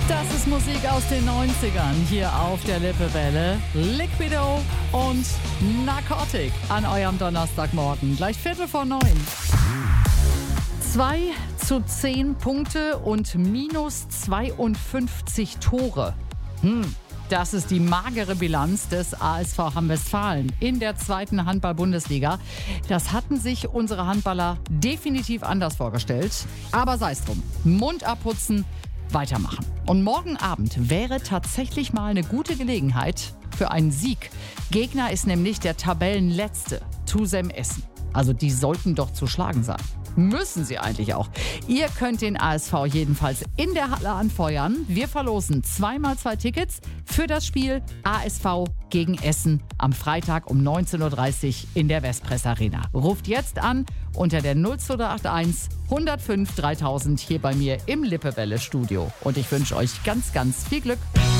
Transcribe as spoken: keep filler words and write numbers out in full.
Das ist Musik aus den neunzigern hier auf der Lippewelle. Liquido und Narcotic an eurem Donnerstagmorgen. Gleich Viertel vor neun. zwei zu zehn Punkte und minus zweiundfünfzig Tore. Hm. Das ist die magere Bilanz des A S V Hamm-Westfalen in der zweiten Handball-Bundesliga. Das hatten sich unsere Handballer definitiv anders vorgestellt. Aber sei es drum. Mund abputzen, weitermachen. Und morgen Abend wäre tatsächlich mal eine gute Gelegenheit für einen Sieg. Gegner ist nämlich der Tabellenletzte, Tusem Essen. Also die sollten doch zu schlagen sein. Müssen sie eigentlich auch. Ihr könnt den A S V jedenfalls in der Halle anfeuern. Wir verlosen zweimal zwei Tickets für das Spiel A S V gegen Essen am Freitag um neunzehn Uhr dreißig in der Westpress Arena. Ruft jetzt an unter der null zwei acht eins hundertfünf dreitausend hier bei mir im Lippewelle Studio. Und ich wünsche euch ganz, ganz viel Glück.